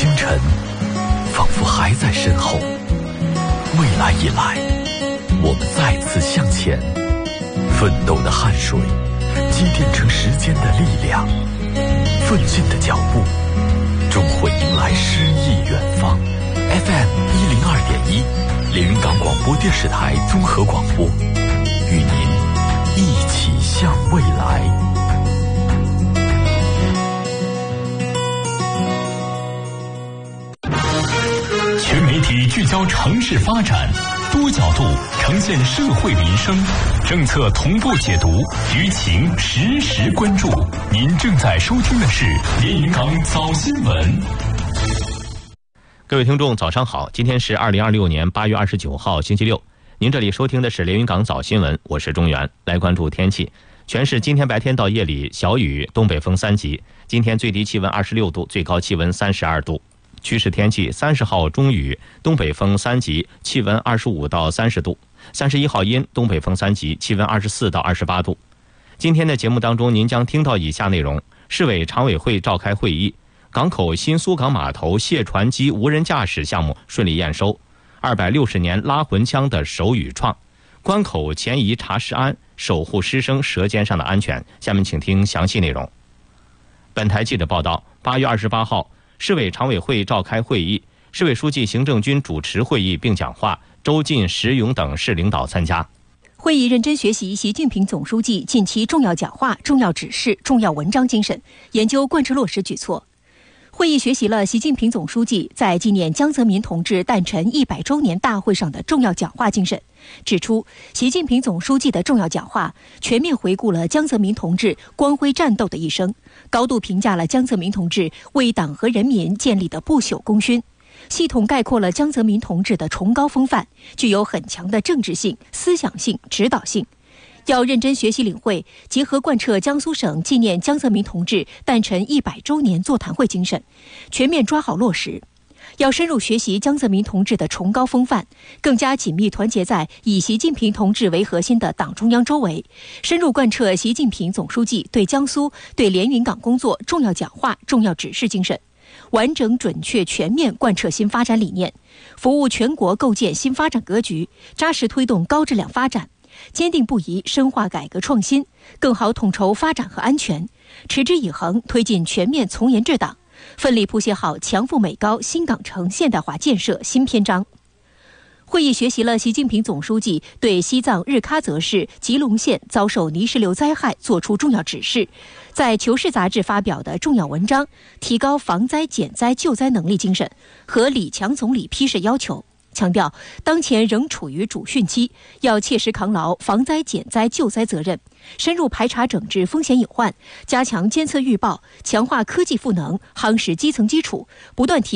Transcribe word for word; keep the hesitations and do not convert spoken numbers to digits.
星辰仿佛还在身后，未来已来，我们再次向前，奋斗的汗水积淀成时间的力量，奋进的脚步终会迎来诗意远方。 F M 一零二点一，连云港广播电视台综合广播，与您一起向未来。 全媒体聚焦城市发展，多角度呈现社会民生，政策同步解读，舆情实时关注。您正在收听的是连云港早新闻。 各位听众早上好，今天是二零二六年八月二十九号星期六，您这里收听的是连云港早新闻，我是中原。来关注天气，全市今天白天到夜里小雨，东北风三级，今天最低气温二十六度，最高气温三十二度。趋势天气，三十号中雨，东北风三级，气温二十五到三十度；三十一号阴，东北风三级，气温二十四到二十八度。今天的节目当中，您将听到以下内容：市委常委会召开会议，港口新苏港码头卸船机无人驾驶项目顺利验收，二百六十年拉魂枪的手语创，关口前移查实安，守护师生舌尖上的安全。下面请听详细内容。本台记者报道，八月二十八号。市委常委会召开会议，市委书记行政军主持会议并讲话，周进、石勇等市领导参加。 会议认真学习习近平总书记近期重要讲话、重要指示、重要文章精神，研究贯彻落实举措。会议学习了习近平总书记在纪念江泽民同志诞辰一百周年大会上的重要讲话精神，指出习近平总书记的重要讲话全面回顾了江泽民同志光辉战斗的一生，高度评价了江泽民同志为党和人民建立的不朽功勋，系统概括了江泽民同志的崇高风范，具有很强的政治性、思想性、指导性。要认真学习领会，结合贯彻江苏省纪念江泽民同志诞辰一百周年座谈会精神，全面抓好落实。要深入学习江泽民同志的崇高风范，更加紧密团结在以习近平同志为核心的党中央周围，深入贯彻习近平总书记对江苏、对连云港工作重要讲话、重要指示精神，完整、准确、全面贯彻新发展理念，服务全国构建新发展格局，扎实推动高质量发展，坚定不移深化改革创新，更好统筹发展和安全，持之以恒推进全面从严治党，奋力谱写好强富美高新港城现代化建设新篇章。会议学习了习近平总书记对西藏日喀则市吉隆县遭受泥石流灾害作出重要指示，在《求是》杂志发表的重要文章，提高防灾减灾救灾能力精神和李强总理批示要求，强调当前仍处于主汛期，要切实扛牢防灾减灾救灾责任，深入排查整治风险隐患，加强监测预报，强化科技赋能，夯实基层基础，不断提